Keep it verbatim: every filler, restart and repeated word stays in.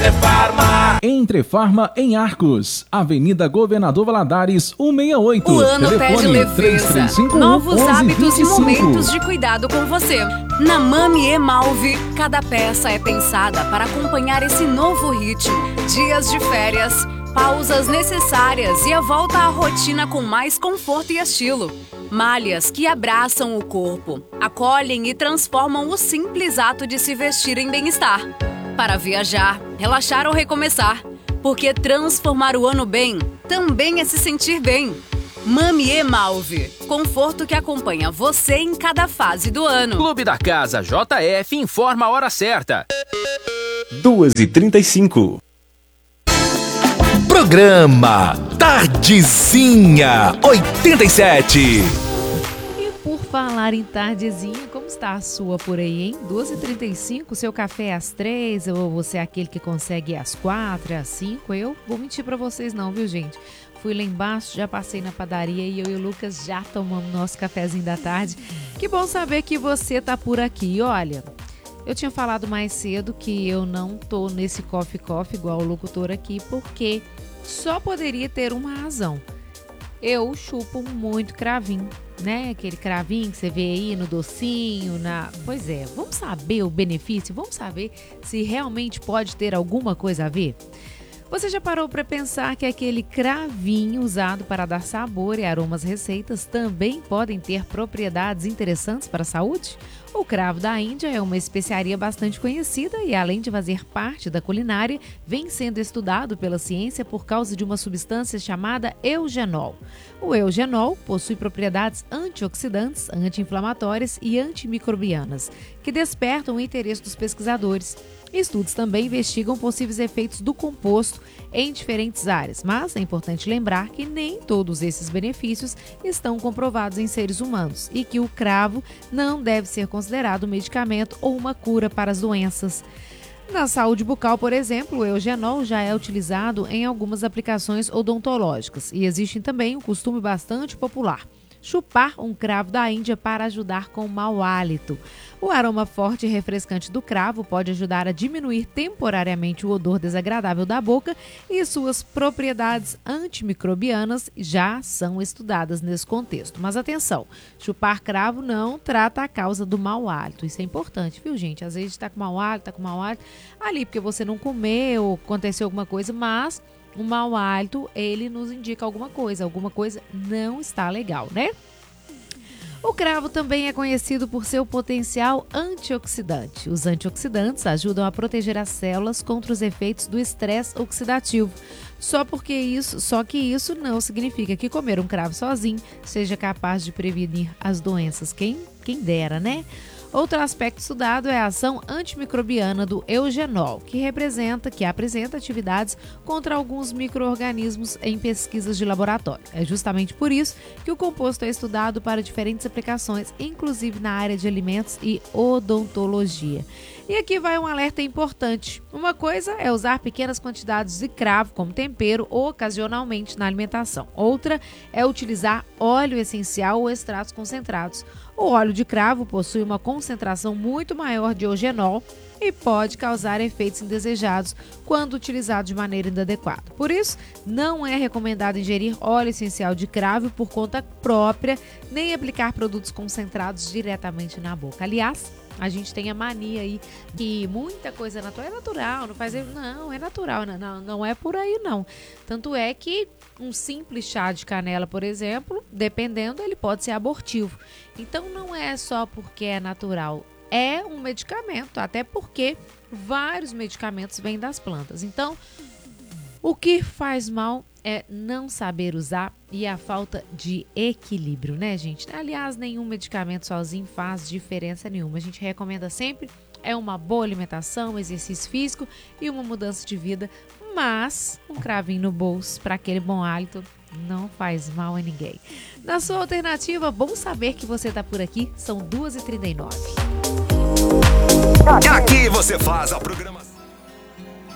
Entrefarma. Entrefarma em Arcos, Avenida Governador Valadares, cento e sessenta e oito. O ano Telefone pede leveza, três três cinco um, novos hábitos e onze vinte e cinco. momentos de cuidado com você. Na Mami Emalve, cada peça é pensada para acompanhar esse novo ritmo. Dias de férias, pausas necessárias e a volta à rotina com mais conforto e estilo. Malhas que abraçam o corpo, acolhem e transformam o simples ato de se vestir em bem-estar. Para viajar, relaxar ou recomeçar, porque transformar o ano bem também é se sentir bem. Mami Emalve, conforto que acompanha você em cada fase do ano. Clube da Casa J F informa a hora certa. duas e trinta e cinco. Programa Tardezinha oitenta e sete. E por falar em tardezinha, como está a sua por aí, hein? duas e trinta e cinco, seu café é às três, ou você é aquele que consegue ir às quatro, às cinco? Eu vou mentir pra vocês não, viu, gente? Fui lá embaixo, já passei na padaria e eu e o Lucas já tomamos nosso cafezinho da tarde. Que bom saber que você tá por aqui. Olha, eu tinha falado mais cedo que eu não tô nesse coffee coffee igual o locutor aqui, porque só poderia ter uma razão. Eu chupo muito cravinho, né? Aquele cravinho que você vê aí no docinho, na... Pois é, vamos saber o benefício? Vamos saber se realmente pode ter alguma coisa a ver? Você já parou para pensar que aquele cravinho usado para dar sabor e aroma às receitas também podem ter propriedades interessantes para a saúde? O cravo da Índia é uma especiaria bastante conhecida e, além de fazer parte da culinária, vem sendo estudado pela ciência por causa de uma substância chamada eugenol. O eugenol possui propriedades antioxidantes, anti-inflamatórias e antimicrobianas, que despertam o interesse dos pesquisadores. Estudos também investigam possíveis efeitos do composto em diferentes áreas, mas é importante lembrar que nem todos esses benefícios estão comprovados em seres humanos e que o cravo não deve ser considerado um medicamento ou uma cura para as doenças. Na saúde bucal, por exemplo, o eugenol já é utilizado em algumas aplicações odontológicas e existe também um costume bastante popular: chupar um cravo da Índia para ajudar com o mau hálito. O aroma forte e refrescante do cravo pode ajudar a diminuir temporariamente o odor desagradável da boca e suas propriedades antimicrobianas já são estudadas nesse contexto. Mas atenção, chupar cravo não trata a causa do mau hálito. Isso é importante, viu, gente? Às vezes está com mau hálito, está com mau hálito ali porque você não comeu ou aconteceu alguma coisa, mas o mau hálito, ele nos indica alguma coisa, alguma coisa não está legal, né? O cravo também é conhecido por seu potencial antioxidante. Os antioxidantes ajudam a proteger as células contra os efeitos do estresse oxidativo. Só porque isso, só que isso não significa que comer um cravo sozinho seja capaz de prevenir as doenças. Quem, quem dera, né? Outro aspecto estudado é a ação antimicrobiana do eugenol, que representa, que apresenta atividades contra alguns micro-organismos em pesquisas de laboratório. É justamente por isso que o composto é estudado para diferentes aplicações, inclusive na área de alimentos e odontologia. E aqui vai um alerta importante. Uma coisa é usar pequenas quantidades de cravo como tempero ocasionalmente na alimentação. Outra é utilizar óleo essencial ou extratos concentrados. O óleo de cravo possui uma concentração muito maior de eugenol e pode causar efeitos indesejados quando utilizado de maneira inadequada. Por isso, não é recomendado ingerir óleo essencial de cravo por conta própria, nem aplicar produtos concentrados diretamente na boca. Aliás, a gente tem a mania aí que muita coisa natural é natural, não faz... Não, é natural, não, não é por aí não. Tanto é que um simples chá de canela, por exemplo, dependendo, ele pode ser abortivo. Então não é só porque é natural, é um medicamento, até porque vários medicamentos vêm das plantas. Então, o que faz mal é não saber usar e a falta de equilíbrio, né, gente? Aliás, nenhum medicamento sozinho faz diferença nenhuma. A gente recomenda sempre é uma boa alimentação, exercício físico e uma mudança de vida, mas um cravinho no bolso para aquele bom hálito não faz mal a ninguém. Na sua alternativa, bom saber que você está por aqui. São duas e trinta e nove. Aqui você faz a programação.